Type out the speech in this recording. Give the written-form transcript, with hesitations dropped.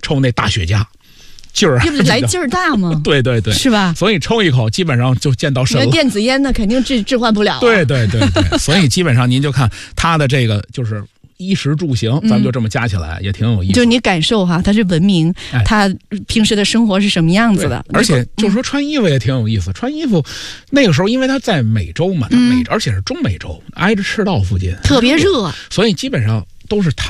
抽那大雪茄。劲儿， 来劲儿大吗？ 对对对， 是吧？ 所以抽一口基本上就见到肾了。 电子烟呢，肯定置换不了。 对对对对，所以基本上您就看它的这个就是衣食住行，咱们就这么加起来也挺有意思。 就你感受哈，它是文明，它平时的生活是什么样子的。 而且就是说穿衣服也挺有意思，穿衣服那个时候因为它在美洲嘛，而且是中美洲，挨着赤道附近， 特别热， 所以基本上都是